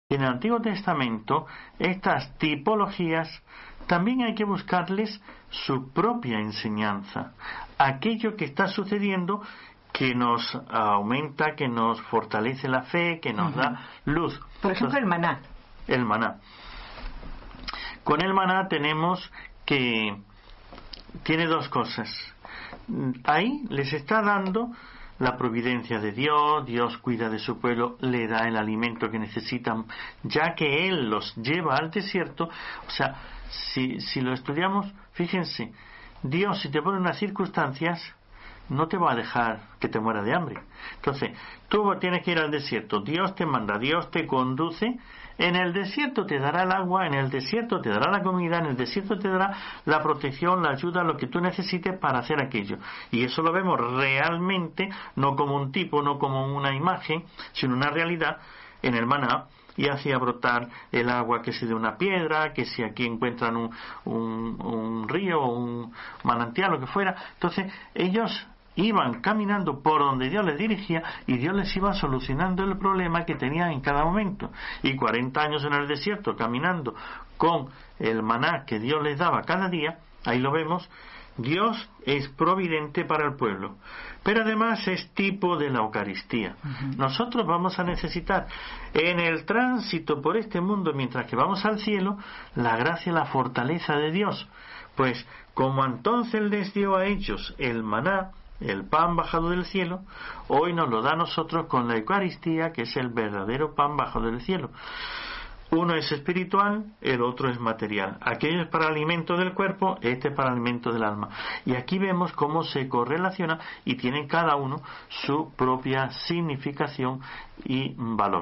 En el Antiguo Testamento, estas tipologías también hay que buscarles su propia enseñanza. Aquello que está sucediendo que nos aumenta, que nos fortalece la fe, que nos da luz. Por ejemplo, el maná. El maná. Con el maná tenemos que tiene dos cosas. Ahí les está dando la providencia de Dios. Dios cuida de su pueblo, le da el alimento que necesitan, ya que Él los lleva al desierto. O sea, si lo estudiamos, fíjense, Dios, si te pone unas circunstancias, no te va a dejar que te mueras de hambre. Entonces, tú tienes que ir al desierto, Dios te manda, Dios te conduce. En el desierto te dará el agua, en el desierto te dará la comida, en el desierto te dará la protección, la ayuda, lo que tú necesites para hacer aquello. Y eso lo vemos realmente, no como un tipo, no como una imagen, sino una realidad en el maná. Y hacía brotar el agua que si de una piedra, que si aquí encuentran un río o un manantial, lo que fuera. Entonces ellos iban caminando por donde Dios les dirigía y Dios les iba solucionando el problema que tenían en cada momento. Y 40 años en el desierto caminando con el maná que Dios les daba cada día, ahí lo vemos. Dios es providente para el pueblo, pero además es tipo de la Eucaristía. Nosotros vamos a necesitar en el tránsito por este mundo, mientras que vamos al cielo, la gracia y la fortaleza de Dios. Pues como entonces les dio a ellos el maná, el pan bajado del cielo, hoy nos lo da a nosotros con la Eucaristía, que es el verdadero pan bajado del cielo. Uno es espiritual, el otro es material. Aquello es para alimento del cuerpo, este es para alimento del alma. Y aquí vemos cómo se correlaciona y tienen cada uno su propia significación y valor.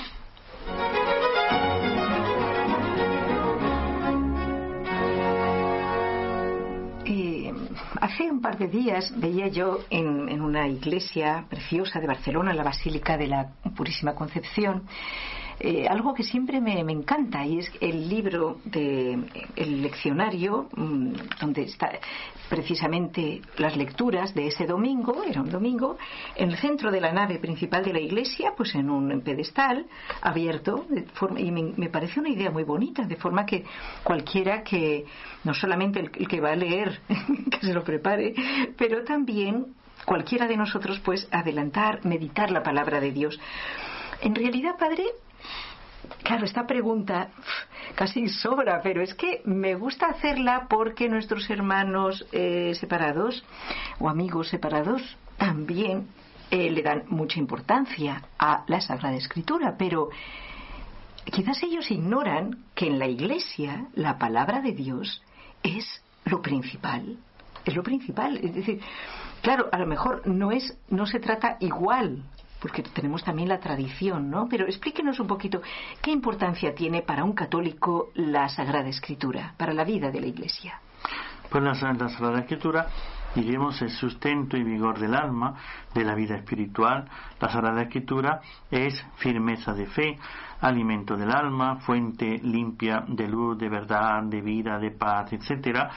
Hace un par de días veía yo en una iglesia preciosa de Barcelona, la Basílica de la Purísima Concepción, algo que siempre me encanta, y es el libro el leccionario donde está precisamente las lecturas de ese domingo. Era un domingo en el centro de la nave principal de la iglesia, pues en un pedestal abierto, y me parece una idea muy bonita, de forma que cualquiera que, no solamente el que va a leer que se lo prepare, pero también cualquiera de nosotros, pues adelantar, meditar la palabra de Dios. En realidad, padre, claro, esta pregunta casi sobra, pero es que me gusta hacerla porque nuestros hermanos separados o amigos separados también le dan mucha importancia a la Sagrada Escritura, pero quizás ellos ignoran que en la Iglesia la palabra de Dios es lo principal. Es lo principal. Es decir, claro, a lo mejor no se trata igual, porque tenemos también la tradición, ¿no? Pero explíquenos un poquito qué importancia tiene para un católico la Sagrada Escritura, para la vida de la Iglesia. Pues la Sagrada Escritura, diríamos, es sustento y vigor del alma, de la vida espiritual. La Sagrada Escritura es firmeza de fe, alimento del alma, fuente limpia de luz, de verdad, de vida, de paz, etcétera.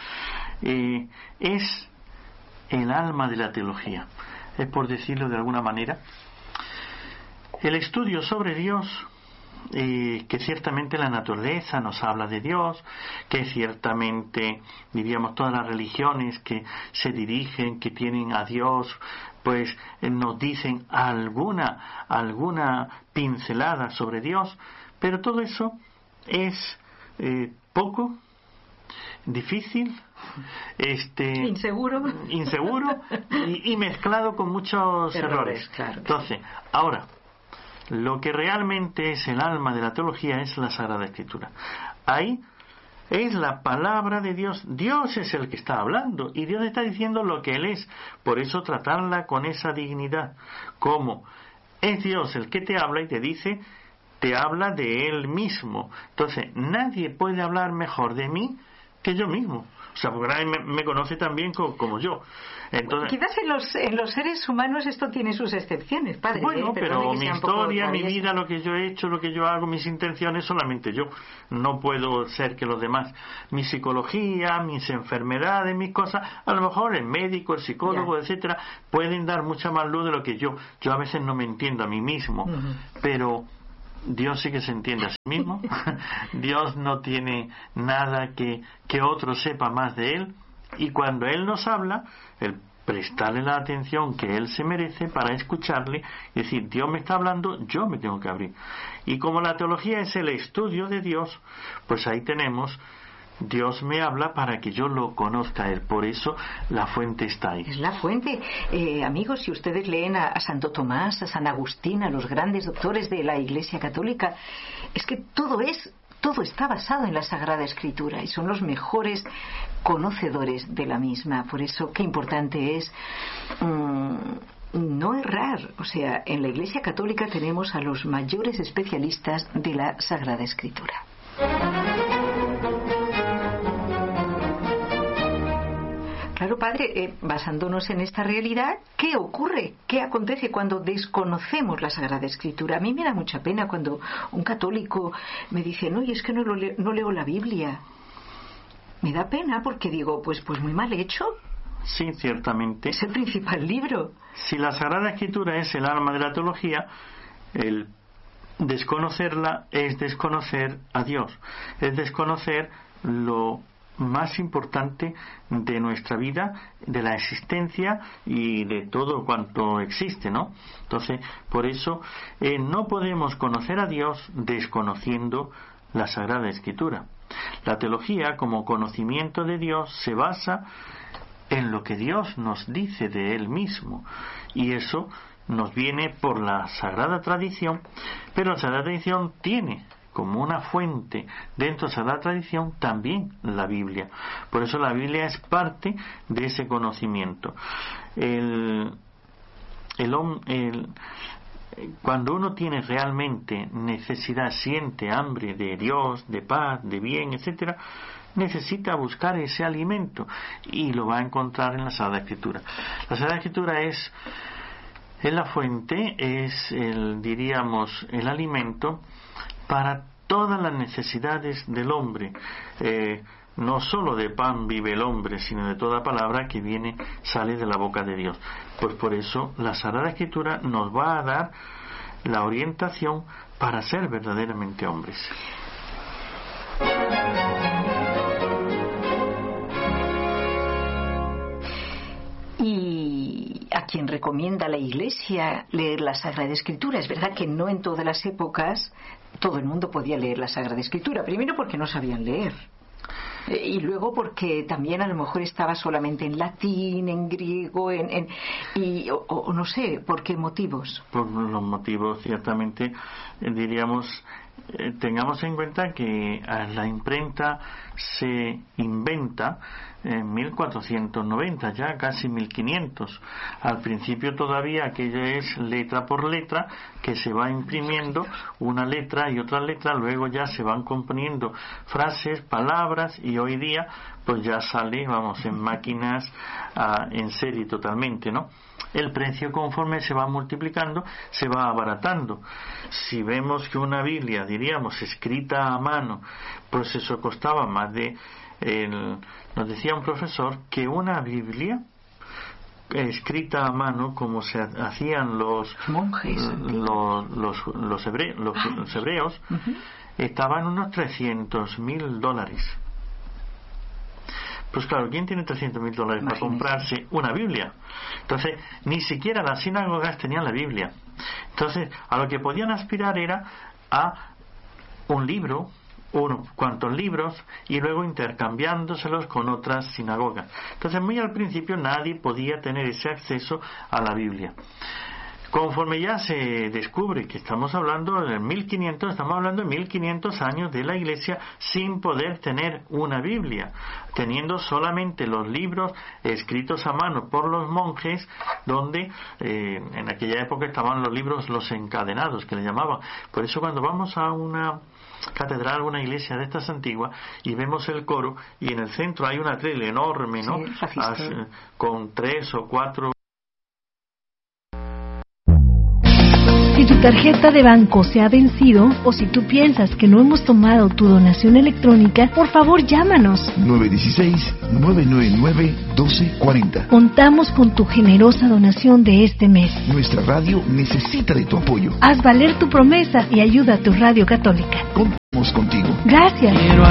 Es el alma de la teología. Es, por decirlo de alguna manera, el estudio sobre Dios, que ciertamente la naturaleza nos habla de Dios, que ciertamente, diríamos, todas las religiones que se dirigen, que tienen a Dios, pues nos dicen alguna pincelada sobre Dios, pero todo eso es poco, difícil, inseguro y mezclado con muchos errores. Claro. Entonces, ahora, lo que realmente es el alma de la teología es la Sagrada Escritura. Ahí es la palabra de Dios. Dios es el que está hablando y Dios está diciendo lo que Él es. Por eso tratarla con esa dignidad. Como es Dios el que te habla y te dice, te habla de Él mismo. Entonces, nadie puede hablar mejor de mí que yo mismo. O sea, porque nadie me conoce tan bien como yo. Entonces, quizás en los seres humanos esto tiene sus excepciones, padre. Bueno, pero mi historia, mi vida, lo que yo he hecho, lo que yo hago, mis intenciones, solamente yo. No puedo ser que los demás. Mi psicología, mis enfermedades, mis cosas, a lo mejor el médico, el psicólogo, etcétera, pueden dar mucha más luz de lo que yo. Yo a veces no me entiendo a mí mismo, pero Dios sí que se entiende a sí mismo. Dios no tiene nada que otro sepa más de Él, y cuando Él nos habla, el prestarle la atención que Él se merece para escucharle y decir, Dios me está hablando, yo me tengo que abrir. Y como la teología es el estudio de Dios, pues ahí tenemos, Dios me habla para que yo lo conozca a Él. Por eso la fuente está ahí. Es la fuente. Amigos, si ustedes leen a Santo Tomás, a San Agustín, a los grandes doctores de la Iglesia Católica, es que todo está basado en la Sagrada Escritura y son los mejores conocedores de la misma. Por eso qué importante es no errar. O sea, en la Iglesia Católica tenemos a los mayores especialistas de la Sagrada Escritura. Claro, padre, basándonos en esta realidad, ¿qué ocurre? ¿Qué acontece cuando desconocemos la Sagrada Escritura? A mí me da mucha pena cuando un católico me dice, no, y es que no leo la Biblia. Me da pena porque digo, pues muy mal hecho. Sí, ciertamente. Es el principal libro. Si la Sagrada Escritura es el alma de la teología, el desconocerla es desconocer a Dios, es desconocer lo más importante de nuestra vida, de la existencia y de todo cuanto existe, ¿no? Entonces, por eso no podemos conocer a Dios desconociendo la Sagrada Escritura. La teología, como conocimiento de Dios, se basa en lo que Dios nos dice de Él mismo, y eso nos viene por la Sagrada Tradición, pero la Sagrada Tradición tiene como una fuente dentro de esa tradición también la Biblia. Por eso la Biblia es parte de ese conocimiento. Cuando uno tiene realmente necesidad, siente hambre de Dios, de paz, de bien, etcétera, necesita buscar ese alimento y lo va a encontrar en la Sagrada Escritura. La Sagrada Escritura es la fuente, es el alimento para todas las necesidades del hombre. No solo de pan vive el hombre, sino de toda palabra que sale de la boca de Dios. Pues por eso la Sagrada Escritura nos va a dar la orientación para ser verdaderamente hombres. Y a quien recomienda la Iglesia leer la Sagrada Escritura, es verdad que no en todas las épocas todo el mundo podía leer la Sagrada Escritura, primero porque no sabían leer, y luego porque también a lo mejor estaba solamente en latín, en griego, o no sé, ¿por qué motivos? Por los motivos, ciertamente, diríamos, tengamos en cuenta que la imprenta se inventa en 1490, ya casi 1500. Al principio todavía aquello es letra por letra, que se va imprimiendo una letra y otra letra, luego ya se van componiendo frases, palabras, y hoy día pues ya sale, en máquinas en serie totalmente, ¿no? El precio, conforme se va multiplicando, se va abaratando. Si vemos que una Biblia, diríamos, escrita a mano, pues eso costaba más de... nos decía un profesor que una Biblia escrita a mano, como se hacían los monjes, los hebreos, estaban unos $300,000. Pues claro, ¿quién tiene $300,000 para comprarse una Biblia? Entonces, ni siquiera las sinagogas tenían la Biblia. Entonces, a lo que podían aspirar era a un libro, unos cuantos libros, y luego intercambiándoselos con otras sinagogas. Entonces, muy al principio nadie podía tener ese acceso a la Biblia. Conforme ya se descubre que estamos hablando de 1500, estamos hablando de 1500 años de la Iglesia sin poder tener una Biblia, teniendo solamente los libros escritos a mano por los monjes, donde en aquella época estaban los libros, los encadenados, que le llamaban. Por eso cuando vamos a una catedral, una iglesia de estas antiguas, y vemos el coro, y en el centro hay una atril enorme, ¿no? Sí, con 3 o 4 tarjeta de banco se ha vencido o si tú piensas que no hemos tomado tu donación electrónica, por favor llámanos. 916-999-1240. Contamos con tu generosa donación de este mes. Nuestra radio necesita de tu apoyo. Haz valer tu promesa y ayuda a tu radio católica. Contamos contigo. Gracias.